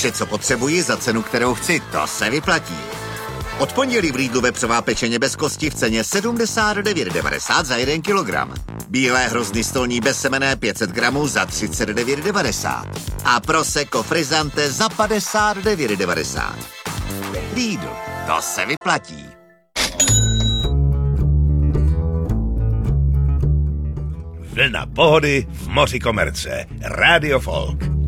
Vše, co potřebuji za cenu, kterou chci, to se vyplatí. Od pondělí v Lidlu vepřová pečeně bez kosti v ceně 79,90 za 1 kilogram. Bílé hrozny stolní bezsemenné 500 gramů za 39,90. A prosecco frizzante za 59,90. Lidl, to se vyplatí. Vlna pohody v moři komerce. Radio Folk.